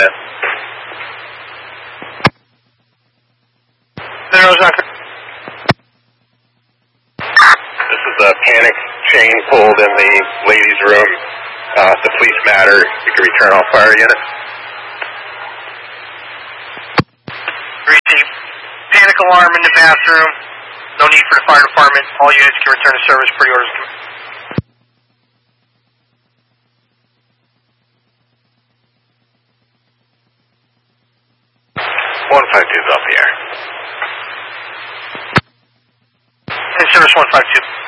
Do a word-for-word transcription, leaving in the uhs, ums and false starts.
This is a panic chain pulled in the ladies' room. Uh, the police matter. You can return all fire units. Receive. Panic alarm in the bathroom. No need for the fire department. All units can return to service. Pretty orders. one five two is off the air. In service one five two.